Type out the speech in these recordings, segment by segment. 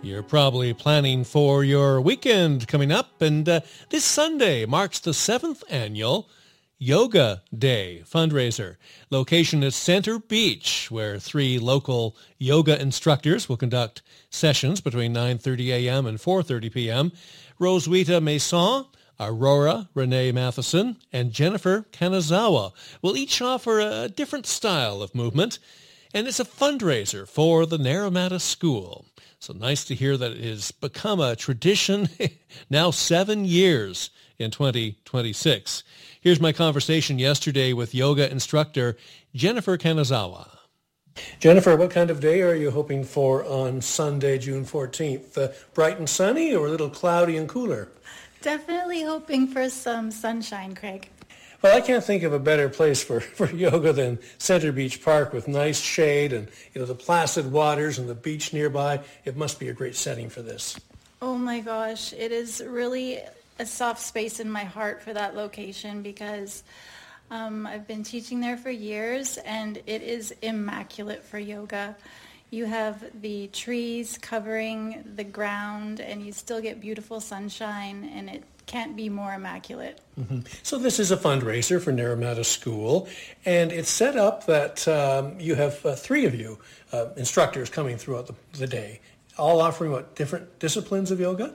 You're probably planning for your weekend coming up, and this Sunday marks the 7th annual Yoga Day fundraiser. Location is Center Beach, where 3 local yoga instructors will conduct sessions between 9:30 a.m. and 4:30 p.m. Roswitha Mason, Aurora Renee Matheson, and Jennifer Kanazawa will each offer a different style of movement, and it's a fundraiser for the Naramata School. So nice to hear that it has become a tradition, now 7 years in 2026. Here's my conversation yesterday with yoga instructor Jennifer Kanazawa. Jennifer, what kind of day are you hoping for on Sunday, June 14th? Bright and sunny or a little cloudy and cooler? Definitely hoping for some sunshine, Craig. Well, I can't think of a better place for yoga than Center Beach Park with nice shade and, the placid waters and the beach nearby. It must be a great setting for this. Oh my gosh, it is really a soft space in my heart for that location because I've been teaching there for years and it is immaculate for yoga. You have the trees covering the ground and you still get beautiful sunshine, and it can't be more immaculate. Mm-hmm. So this is a fundraiser for Naramata School, and it's set up that you have 3 of you instructors coming throughout the day, all offering different disciplines of yoga?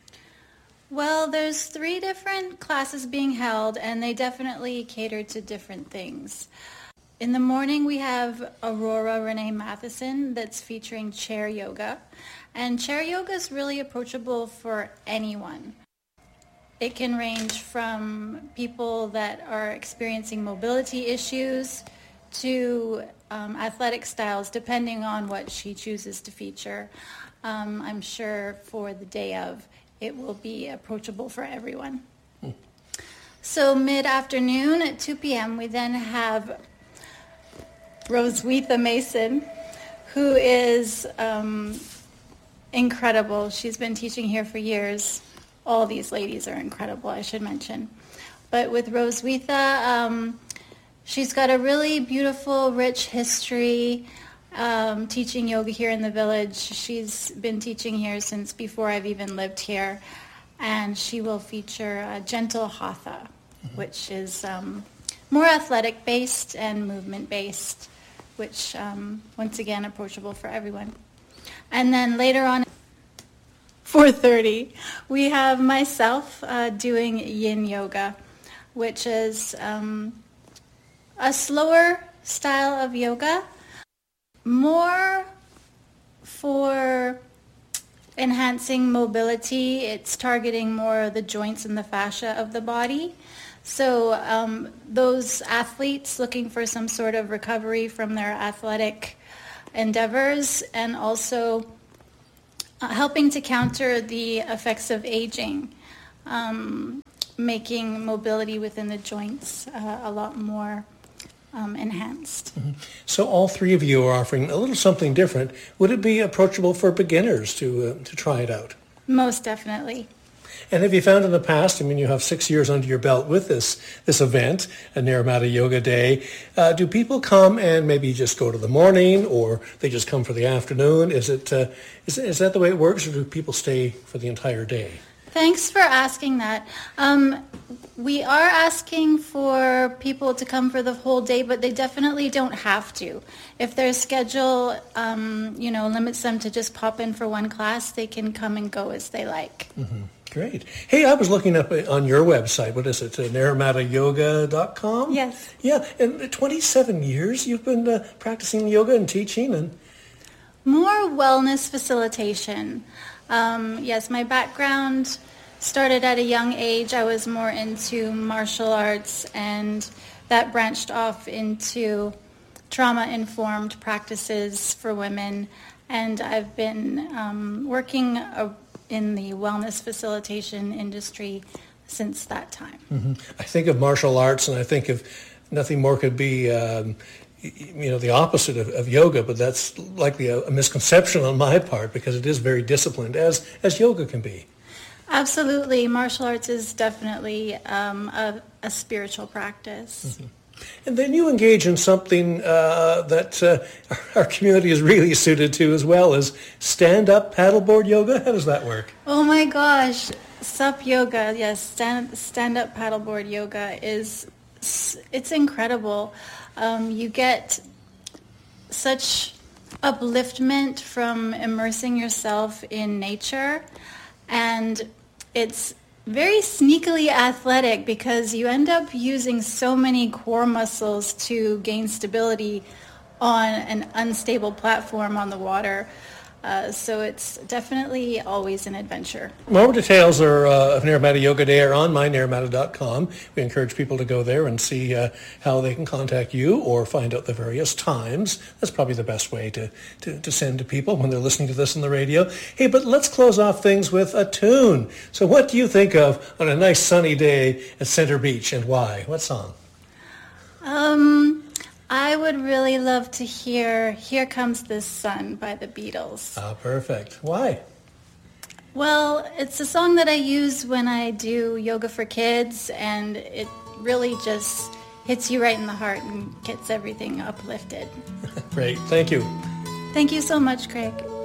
Well, there's 3 different classes being held, and they definitely cater to different things. In the morning, we have Aurora Renee Matheson that's featuring chair yoga. And chair yoga is really approachable for anyone. It can range from people that are experiencing mobility issues to athletic styles, depending on what she chooses to feature. I'm sure for the day of, it will be approachable for everyone. So mid-afternoon at 2 p.m., we then have Roswitha Mason, who is incredible. She's been teaching here for years. All these ladies are incredible, I should mention. But with Roswitha, she's got a really beautiful, rich history teaching yoga here in the village. She's been teaching here since before I've even lived here. And she will feature Gentle Hatha, which is more athletic-based and movement-based, which, once again, approachable for everyone. And then later on, 4:30, we have myself doing yin yoga, which is a slower style of yoga, more for enhancing mobility. It's targeting more of the joints and the fascia of the body. So those athletes looking for some sort of recovery from their athletic endeavors, and also helping to counter the effects of aging, making mobility within the joints a lot more enhanced. Mm-hmm. So all 3 of you are offering a little something different. Would it be approachable for beginners to try it out? Most definitely. And have you found in the past, you have 6 years under your belt with this event, a Naramata Yoga Day, do people come and maybe just go to the morning, or they just come for the afternoon? Is that the way it works, or do people stay for the entire day? Thanks for asking that. We are asking for people to come for the whole day, but they definitely don't have to. If their schedule, limits them to just pop in for one class, they can come and go as they like. Mm-hmm. Great. Hey, I was looking up on your website. What is it? naramatayoga.com? Yes. Yeah. And 27 years you've been practicing yoga and teaching? And more wellness facilitation. Yes, my background started at a young age. I was more into martial arts, and that branched off into trauma-informed practices for women. And I've been working in the wellness facilitation industry since that time. Mm-hmm. I think of martial arts, and I think of nothing more could be the opposite of yoga, but that's likely a misconception on my part, because it is very disciplined, as yoga can be. Absolutely. Martial arts is definitely a spiritual practice. Mm-hmm. And then you engage in something that our community is really suited to as well, as stand-up paddleboard yoga. How does that work? Oh my gosh, SUP yoga, yes, stand-up paddleboard yoga it's incredible. You get such upliftment from immersing yourself in nature, and it's very sneakily athletic because you end up using so many core muscles to gain stability on an unstable platform on the water. So it's definitely always an adventure. More details of Naramata Yoga Day are on mynaramata.com. We encourage people to go there and see how they can contact you or find out the various times. That's probably the best way to send to people when they're listening to this on the radio. Hey, but let's close off things with a tune. So what do you think of on a nice sunny day at Center Beach, and why? What song? I would really love to hear Here Comes the Sun by the Beatles. Ah, perfect. Why? Well, it's a song that I use when I do yoga for kids, and it really just hits you right in the heart and gets everything uplifted. Great. Thank you. Thank you so much, Craig.